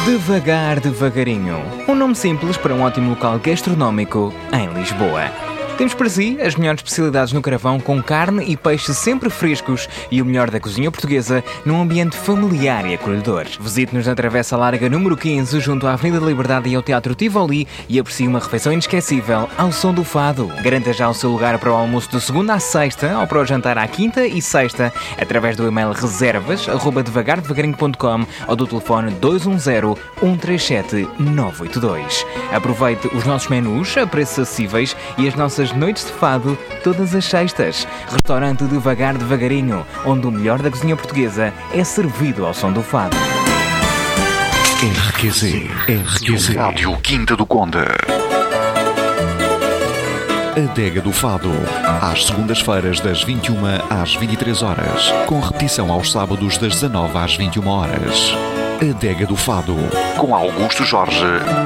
Devagar Devagarinho, um nome simples para um ótimo local gastronómico em Lisboa. Temos para si as melhores especialidades no carvão, com carne e peixe sempre frescos e o melhor da cozinha portuguesa num ambiente familiar e acolhedor. Visite-nos na Travessa Larga número 15, junto à Avenida da Liberdade e ao Teatro Tivoli, e aprecie uma refeição inesquecível ao som do fado. Garanta já o seu lugar para o almoço de segunda à sexta ou para o jantar à quinta e sexta através do e-mail reservas@devagardevagarinho.com ou do telefone 210-137-982. Aproveite os nossos menus a preços acessíveis e as nossas noites de fado todas as sextas. Restaurante Devagar Devagarinho, onde o melhor da cozinha portuguesa é servido ao som do fado. RQC Rádio Quinta do Conde. Adega do Fado, às segundas-feiras das 21 às 23 horas, com repetição aos sábados das 19 às 21 horas. Adega do Fado, com Augusto Jorge.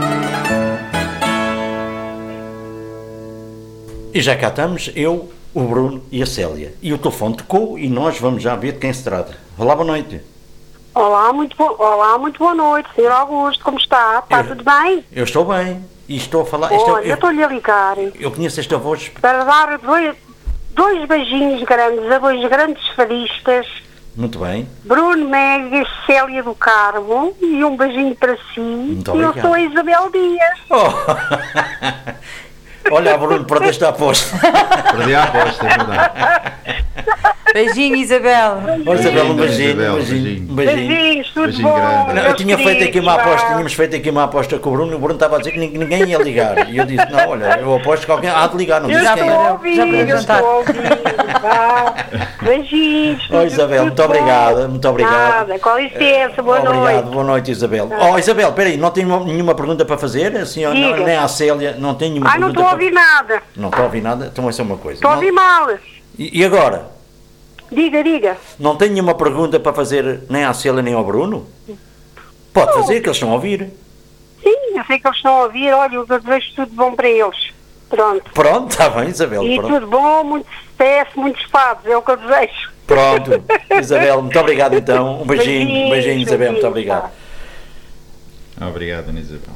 E já cá estamos, eu, o Bruno e a Célia. E o telefone tocou e nós vamos já ver de quem se trata. Olá, boa noite. Olá, muito boa noite, Sr. Augusto, como está? Está tudo bem? Eu estou bem e estou a falar... Olha, eu estou-lhe a ligar. Eu conheço esta voz... Para dar dois beijinhos grandes a dois grandes fadistas. Muito bem. Bruno Mega e Célia do Carmo. E um beijinho para si. Muito e obrigado. eu sou a Isabel Dias. Oh. Olha, Bruno, perdeste a aposta. Perdi a aposta, é verdade. Beijinho, Isabel. Olha, Isabel, um beijinho. Isabel, Um beijinho. Beijinhos, tudo Beijinho bom. grande. Não, eu tinha feito aqui uma aposta, Tínhamos tínhamos feito aqui uma aposta com o Bruno estava a dizer que ninguém ia ligar. E eu disse, não, olha, eu aposto que alguém há de ligar, não Eu disse quem estou a é. ouvir, Já podemos eu jantar. estou a ouvir. Vá. Beijinhos. Oh, Isabel, muito obrigado, muito obrigado. Nada, com licença, boa Obrigado, noite. boa noite, Isabel. Oh, Isabel, espera aí, não tenho nenhuma pergunta para fazer? Assim, Diga. nem à Célia, não tenho nenhuma Ai, não pergunta estou a ouvir nada. Não estou a ouvir nada? Então essa é uma coisa. Estou a Não- ouvir mal. E agora? Diga. Não tenho nenhuma pergunta para fazer nem à Célia nem ao Bruno? Pode fazer, que eles estão a ouvir. Sim, eu sei que eles estão a ouvir. Olha, eu desejo tudo bom para eles. Pronto. Pronto, está bem, Isabel. E Pronto. tudo bom, muito sucesso, muitos fados, é o que eu desejo. Pronto. Isabel, muito obrigado então. Um beijinho, Beijinhos, Isabel, muito beijinhos, obrigado. Obrigado, Ana Isabel.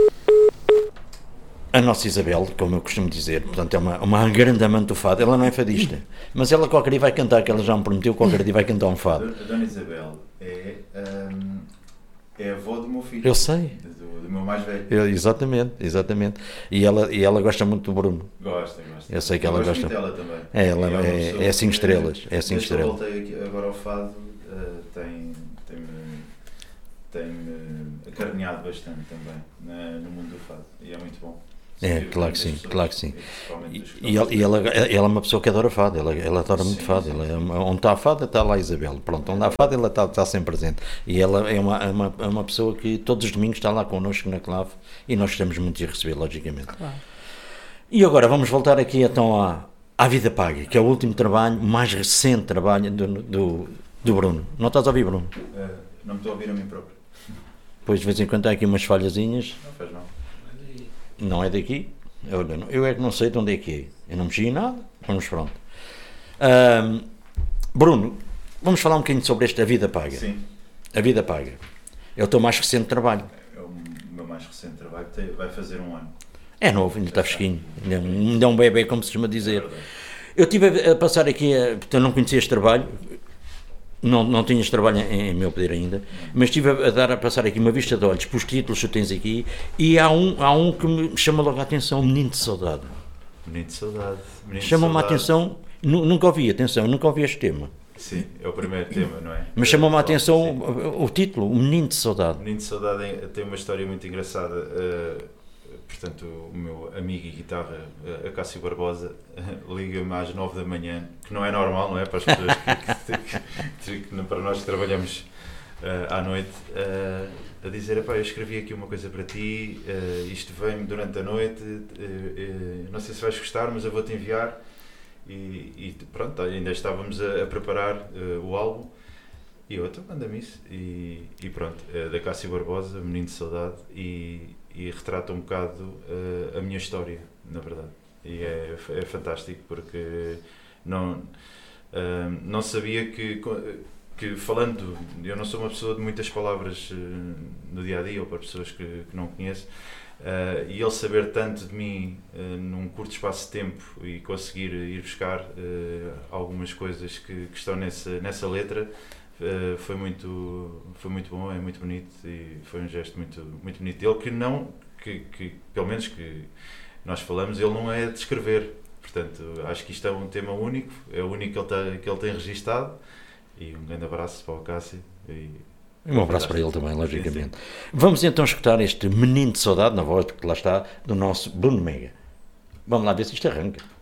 A nossa Isabel, como eu costumo dizer, portanto é uma grande amante do fado. Ela não é fadista, mas ela qualquer dia vai cantar, que ela já me prometeu, qualquer dia vai cantar um fado. A Dona Isabel é a avó do meu filho. Eu sei. Do meu mais velho. Exatamente. E ela gosta muito do Bruno. Gosta. Eu sei que ela gosto gosta. muito dela também. Ela E uma é pessoa 5 que, estrelas. É 5 desde que eu estrelas. voltei aqui agora ao fado, tem-me acarinhado bastante também no mundo do fado. E é muito bom. É, Sim, claro que sim, pessoas, claro que sim. principalmente dos E ela é uma pessoa que adora fado, ela adora muito fado. Ela onde está a fada, está lá a Isabel. Pronto, onde há fado, ela está sempre presente. E ela é uma pessoa que todos os domingos está lá connosco na clave e nós gostamos muito de a receber, logicamente. Claro. E agora vamos voltar aqui então à Vida Paga, que é o último trabalho, mais recente trabalho do Bruno. Não estás a ouvir, Bruno? Não me estou a ouvir a mim próprio. Pois de vez em quando há aqui umas falhazinhas. Não faz mal. Não é daqui? Olha, eu é que não sei de onde é que é. Eu não mexi em nada. Vamos pronto. Bruno, vamos falar um bocadinho sobre esta Vida Paga. Sim. A Vida Paga. É o teu mais recente trabalho. É o meu mais recente trabalho. Vai fazer um ano. É novo, ainda está fresquinho. Ainda é um bebê, como se costuma dizer. Eu estive a passar aqui, porque eu não conhecia este trabalho. Não tinha este trabalho em meu poder ainda, mas estive a passar aqui uma vista de olhos para os títulos que tu tens aqui, e há um que me chama logo a atenção, Menino de Saudade. Menino de saudade. Chama-me a atenção, nunca ouvi este tema, Sim, é o primeiro tema, não é? mas chamou-me a Sim. atenção o título, O Menino de Saudade. Menino de Saudade tem uma história muito engraçada. Portanto, o meu amigo e guitarra, a Cássio Barbosa, liga-me às 9 da manhã, que não é normal, não é? Para as pessoas que para nós que trabalhamos à noite, a dizer: "Epá, eu escrevi aqui uma coisa para ti, isto vem-me durante a noite, não sei se vais gostar, mas eu vou-te enviar." E pronto, ainda estávamos a preparar o álbum. E eu, então manda-me isso. E pronto, é da Cássio Barbosa, Menino de Saudade, e retrata um bocado a minha história, na verdade. E é fantástico, porque não sabia que que falando, eu não sou uma pessoa de muitas palavras no dia a dia ou para pessoas que não conheço, e ele saber tanto de mim num curto espaço de tempo e conseguir ir buscar algumas coisas que estão nessa letra, foi muito bom, é muito bonito e foi um gesto muito bonito dele, que pelo menos que nós falamos, ele não é de escrever. Portanto, acho que isto é um tema único, é o único que ele tem registado. E um grande abraço para o Cássio. E um abraço para ele também, logicamente. Sim. Vamos então escutar este Menino de Saudade, na voz, porque lá está, do nosso Bruno Mega. Vamos lá ver se isto arranca.